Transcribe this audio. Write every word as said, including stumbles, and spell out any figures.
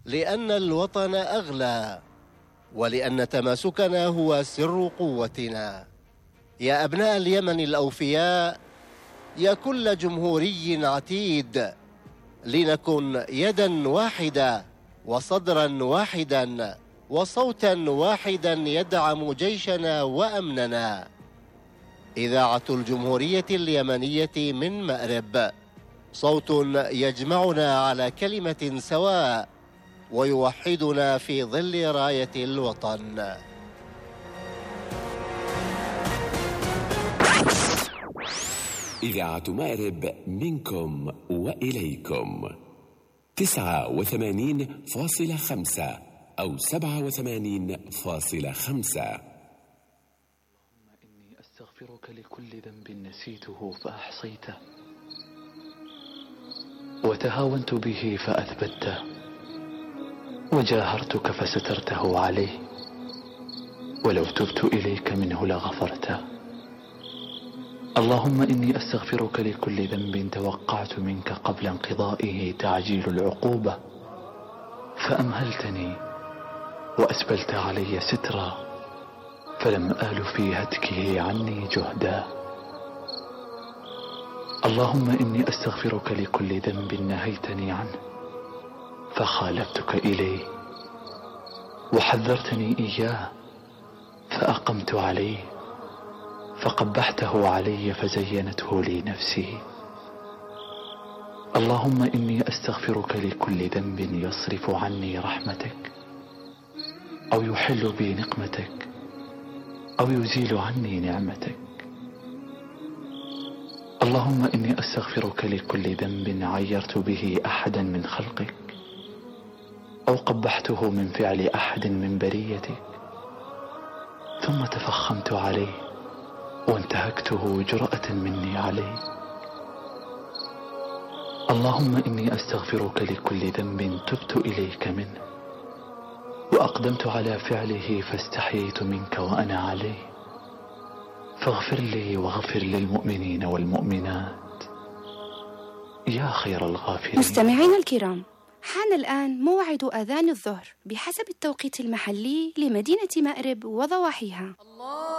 لأن الوطن أغلى، ولأن تماسكنا هو سر قوتنا. يا أبناء اليمن الأوفياء، يا كل جمهوري عتيد، لنكن يدا واحدة وصدرا واحدا وصوتا واحدا يدعم جيشنا وأمننا. إذاعة الجمهورية اليمنية من مأرب، صوت يجمعنا على كلمة سواء ويوحدنا في ظل راية الوطن. إذاعة مأرب منكم وإليكم، تسعة وثمانين فاصلة خمسة أو سبعة وثمانين فاصلة خمسة. اللهم إني أستغفرك لكل ذنب نسيته فأحصيته، وتهاونت به فأثبته، وجاهرتك فسترته عليه، ولو تبت إليك منه لغفرته. اللهم إني أستغفرك لكل ذنب توقعت منك قبل انقضائه تعجيل العقوبة فأمهلتني وأسبلت علي سترا فلم آل في هتكه عني جهدا. اللهم إني أستغفرك لكل ذنب نهيتني عنه فخالفتك إليه، وحذرتني إياه فأقمت عليه، فقبحته علي فزينته لي نفسي. اللهم إني أستغفرك لكل ذنب يصرف عني رحمتك أو يحل بي نقمتك أو يزيل عني نعمتك. اللهم إني أستغفرك لكل ذنب عيرت به أحدا من خلقك أو قبحته من فعل أحد من بريتك ثم تفخمت عليه وانتهكته جرأة مني عليه. اللهم إني أستغفرك لكل ذنب تبت إليك منه وأقدمت على فعله فاستحييت منك وأنا عليه، فاغفر لي واغفر للمؤمنين والمؤمنات يا خير الغافرين. مستمعينا الكرام، حان الآن موعد أذان الظهر بحسب التوقيت المحلي لمدينة مأرب وضواحيها.